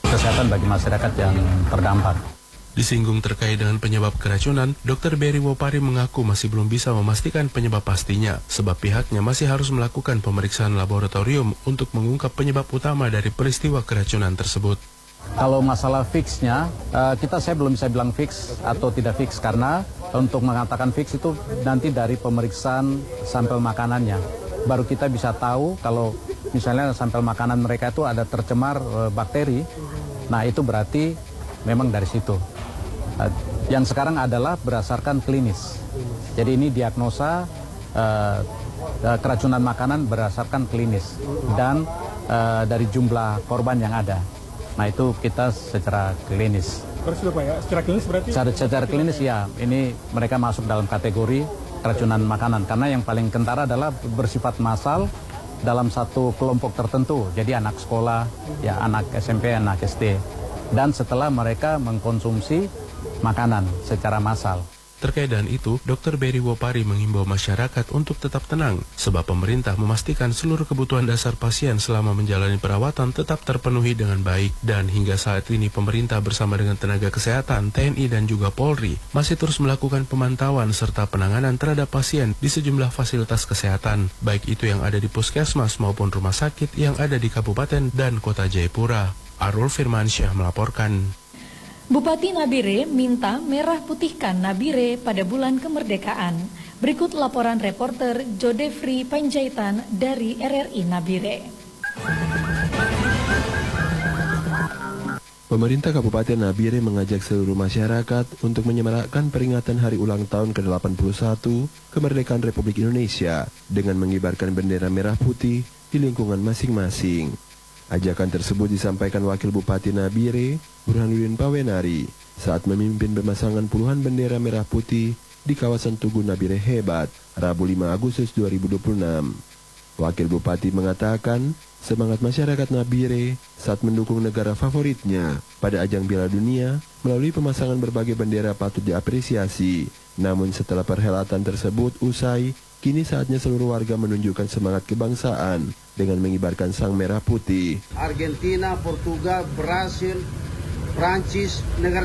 kesehatan bagi masyarakat yang terdampak. Disinggung terkait dengan penyebab keracunan, Dr. Berry Wopari mengaku masih belum bisa memastikan penyebab pastinya, sebab pihaknya masih harus melakukan pemeriksaan laboratorium untuk mengungkap penyebab utama dari peristiwa keracunan tersebut. Kalau masalah fixnya, saya belum bisa bilang fix atau tidak fix, karena untuk mengatakan fix itu nanti dari pemeriksaan sampel makanannya. Baru kita bisa tahu kalau misalnya sampel makanan mereka itu ada tercemar bakteri, nah itu berarti memang dari situ. Yang sekarang adalah berdasarkan klinis. Jadi ini diagnosa keracunan makanan berdasarkan klinis dan dari jumlah korban yang ada. Nah itu kita secara klinis. Secara klinis berarti? Secara klinis ya, ini mereka masuk dalam kategori keracunan makanan. Karena yang paling kentara adalah bersifat massal dalam satu kelompok tertentu. Jadi anak sekolah, ya anak SMP, anak SD. Dan setelah mereka mengkonsumsi makanan secara massal. Terkait dengan itu, Dr. Berry Wopari menghimbau masyarakat untuk tetap tenang, sebab pemerintah memastikan seluruh kebutuhan dasar pasien selama menjalani perawatan tetap terpenuhi dengan baik. Dan hingga saat ini pemerintah bersama dengan tenaga kesehatan, TNI dan juga Polri masih terus melakukan pemantauan serta penanganan terhadap pasien di sejumlah fasilitas kesehatan, baik itu yang ada di puskesmas maupun rumah sakit yang ada di Kabupaten dan Kota Jayapura. Arul Firmansyah melaporkan. Bupati Nabire minta merah putihkan Nabire pada bulan kemerdekaan. Berikut laporan reporter Jodefri Panjaitan dari RRI Nabire. Pemerintah Kabupaten Nabire mengajak seluruh masyarakat untuk menyemarakkan peringatan hari ulang tahun ke-81 kemerdekaan Republik Indonesia dengan mengibarkan bendera merah putih di lingkungan masing-masing. Ajakan tersebut disampaikan Wakil Bupati Nabire, Burhanuddin Pawenari, saat memimpin pemasangan puluhan bendera merah putih di kawasan Tugu Nabire Hebat, Rabu 5 Agustus 2026. Wakil Bupati mengatakan, semangat masyarakat Nabire saat mendukung negara favoritnya pada ajang Piala Dunia melalui pemasangan berbagai bendera patut diapresiasi. Namun setelah perhelatan tersebut usai, kini saatnya seluruh warga menunjukkan semangat kebangsaan dengan mengibarkan sang merah putih. Argentina, Portugal, Brasil, Prancis, negara